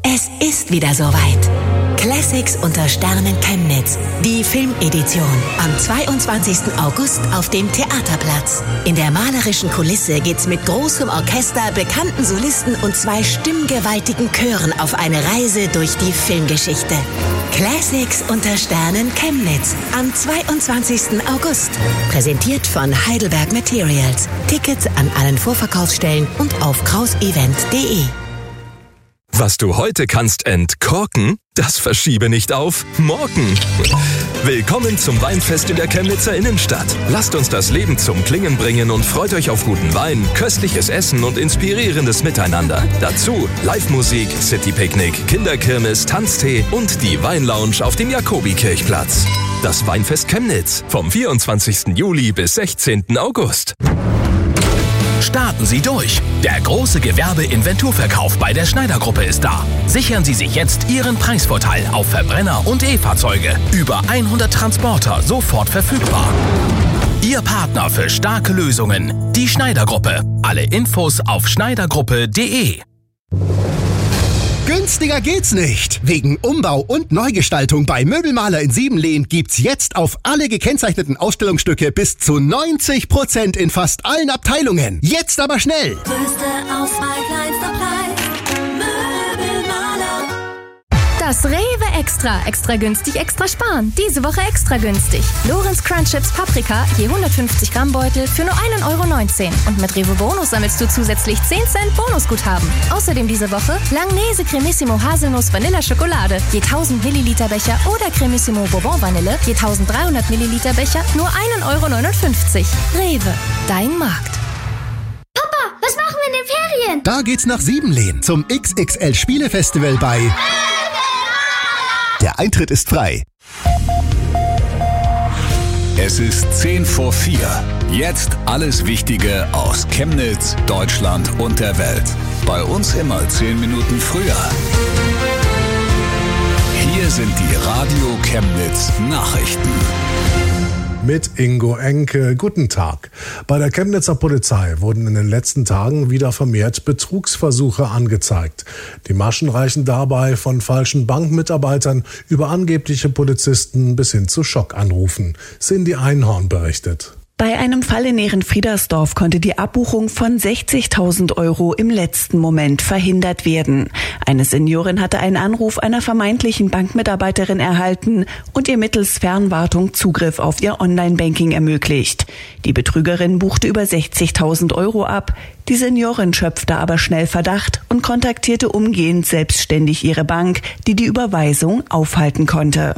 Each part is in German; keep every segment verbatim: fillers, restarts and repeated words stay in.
Es ist wieder soweit. Classics unter Sternen Chemnitz. Die Filmedition. Am zweiundzwanzigsten August auf dem Theaterplatz. In der malerischen Kulisse geht's mit großem Orchester, bekannten Solisten und zwei stimmgewaltigen Chören auf eine Reise durch die Filmgeschichte. Classics unter Sternen Chemnitz. Am zweiundzwanzigsten August. Präsentiert von Heidelberg Materials. Tickets an allen Vorverkaufsstellen und auf krausevent punkt de. Was du heute kannst entkorken, das verschiebe nicht auf morgen. Willkommen zum Weinfest in der Chemnitzer Innenstadt. Lasst uns das Leben zum Klingen bringen und freut euch auf guten Wein, köstliches Essen und inspirierendes Miteinander. Dazu Live-Musik, City-Picknick, Kinderkirmes, Tanztee und die Weinlounge auf dem Jakobikirchplatz. Das Weinfest Chemnitz vom vierundzwanzigsten Juli bis sechzehnten August. Starten Sie durch! Der große Gewerbe-Inventurverkauf bei der Schneider-Gruppe ist da. Sichern Sie sich jetzt Ihren Preisvorteil auf Verbrenner und E-Fahrzeuge. Über hundert Transporter sofort verfügbar. Ihr Partner für starke Lösungen. Die Schneider-Gruppe. Alle Infos auf schneidergruppe punkt de. Günstiger geht's nicht. Wegen Umbau und Neugestaltung bei Möbelmaler in Siebenlehn gibt's jetzt auf alle gekennzeichneten Ausstellungsstücke bis zu neunzig Prozent in fast allen Abteilungen. Jetzt aber schnell! Größte Auswahl, kleinster Preis. Möbelmaler. Das Rewe Extra. Extra günstig, extra sparen. Diese Woche extra günstig. Lorenz Crunch Chips Paprika, je hundertfünfzig Gramm Beutel für nur ein Euro neunzehn. Und mit Rewe Bonus sammelst du zusätzlich zehn Cent Bonusguthaben. Außerdem diese Woche Langnese Cremissimo Haselnuss Vanilla Schokolade, je tausend Milliliter Becher oder Cremissimo Bourbon Vanille, je dreizehnhundert Milliliter Becher, nur ein Euro neunundfünfzig. Rewe, dein Markt. Papa, was machen wir in den Ferien? Da geht's nach Siebenlehn zum X X L Spielefestival bei... Der Eintritt ist frei. Es ist zehn vor vier. Jetzt alles Wichtige aus Chemnitz, Deutschland und der Welt. Bei uns immer zehn Minuten früher. Hier sind die Radio Chemnitz Nachrichten. Mit Ingo Enke. Guten Tag. Bei der Chemnitzer Polizei wurden in den letzten Tagen wieder vermehrt Betrugsversuche angezeigt. Die Maschen reichen dabei von falschen Bankmitarbeitern über angebliche Polizisten bis hin zu Schockanrufen. Cindy Einhorn berichtet. Bei einem Fall in Ehrenfriedersdorf konnte die Abbuchung von sechzigtausend Euro im letzten Moment verhindert werden. Eine Seniorin hatte einen Anruf einer vermeintlichen Bankmitarbeiterin erhalten und ihr mittels Fernwartung Zugriff auf ihr Online-Banking ermöglicht. Die Betrügerin buchte über sechzigtausend Euro ab. Die Seniorin schöpfte aber schnell Verdacht und kontaktierte umgehend selbstständig ihre Bank, die die Überweisung aufhalten konnte.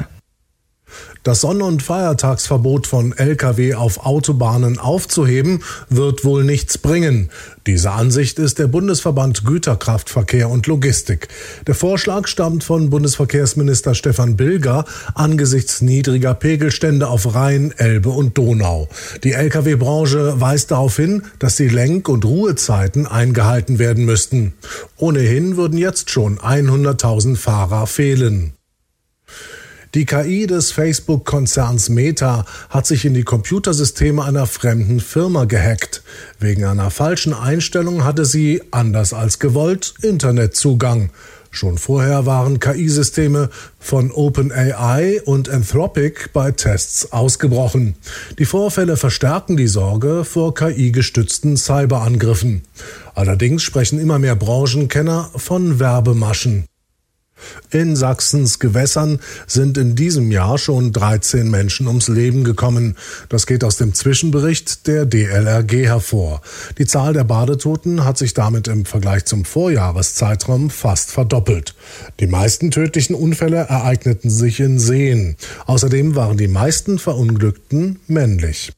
Das Sonn- und Feiertagsverbot von L K W auf Autobahnen aufzuheben, wird wohl nichts bringen. Diese Ansicht ist der Bundesverband Güterkraftverkehr und Logistik. Der Vorschlag stammt von Bundesverkehrsminister Stefan Bilger angesichts niedriger Pegelstände auf Rhein, Elbe und Donau. Die L K W-Branche weist darauf hin, dass die Lenk- und Ruhezeiten eingehalten werden müssten. Ohnehin würden jetzt schon hunderttausend Fahrer fehlen. Die K I des Facebook-Konzerns Meta hat sich in die Computersysteme einer fremden Firma gehackt. Wegen einer falschen Einstellung hatte sie, anders als gewollt, Internetzugang. Schon vorher waren K I-Systeme von OpenAI und Anthropic bei Tests ausgebrochen. Die Vorfälle verstärken die Sorge vor K I-gestützten Cyberangriffen. Allerdings sprechen immer mehr Branchenkenner von Werbemaschen. In Sachsens Gewässern sind in diesem Jahr schon dreizehn Menschen ums Leben gekommen. Das geht aus dem Zwischenbericht der D L R G hervor. Die Zahl der Badetoten hat sich damit im Vergleich zum Vorjahreszeitraum fast verdoppelt. Die meisten tödlichen Unfälle ereigneten sich in Seen. Außerdem waren die meisten Verunglückten männlich.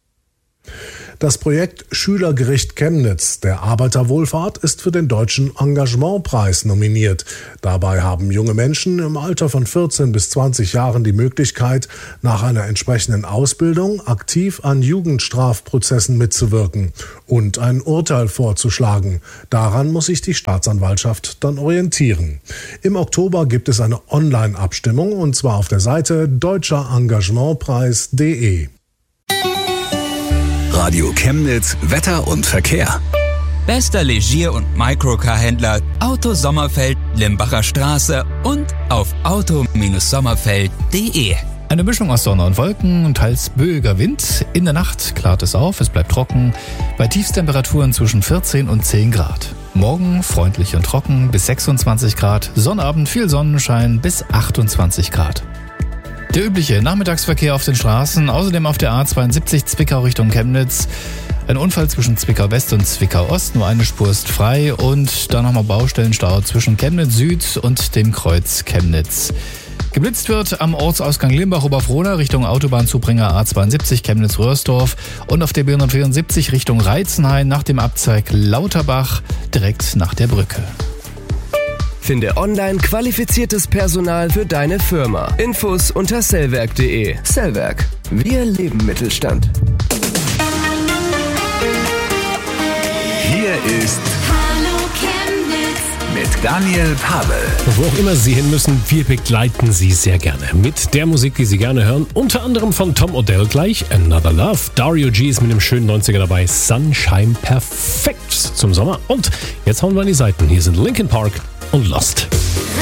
Das Projekt Schülergericht Chemnitz der Arbeiterwohlfahrt ist für den Deutschen Engagementpreis nominiert. Dabei haben junge Menschen im Alter von vierzehn bis zwanzig Jahren die Möglichkeit, nach einer entsprechenden Ausbildung aktiv an Jugendstrafprozessen mitzuwirken und ein Urteil vorzuschlagen. Daran muss sich die Staatsanwaltschaft dann orientieren. Im Oktober gibt es eine Online-Abstimmung und zwar auf der Seite deutscher engagementpreis punkt de. Radio Chemnitz, Wetter und Verkehr. Bester Legier- und Microcar-Händler Auto Sommerfeld, Limbacher Straße und auf auto sommerfeld punkt de. Eine Mischung aus Sonne und Wolken und teils böiger Wind. In der Nacht klart es auf, es bleibt trocken. Bei Tiefstemperaturen zwischen vierzehn und zehn Grad. Morgen freundlich und trocken bis sechsundzwanzig Grad. Sonnabend viel Sonnenschein bis achtundzwanzig Grad. Der übliche Nachmittagsverkehr auf den Straßen. Außerdem auf der A zweiundsiebzig Zwickau Richtung Chemnitz. Ein Unfall zwischen Zwickau West und Zwickau Ost. Nur eine Spur ist frei. Und dann nochmal Baustellenstau zwischen Chemnitz Süd und dem Kreuz Chemnitz. Geblitzt wird am Ortsausgang Limbach-Oberfrohna Richtung Autobahnzubringer A zweiundsiebzig Chemnitz-Röhrsdorf und auf der B hundertvierundsiebzig Richtung Reitzenhain nach dem Abzweig Lauterbach direkt nach der Brücke. Finde online qualifiziertes Personal für deine Firma. Infos unter sellwerk punkt de. Sellwerk. Wir leben Mittelstand. Hier ist mit Daniel Pavel. Wo auch immer Sie hin müssen, wir begleiten Sie sehr gerne mit der Musik, die Sie gerne hören. Unter anderem von Tom Odell gleich Another Love. Dario G ist mit dem schönen neunziger dabei. Sunshine perfekt zum Sommer. Und jetzt hauen wir an die Seiten. Hier sind Linkin Park und Lost.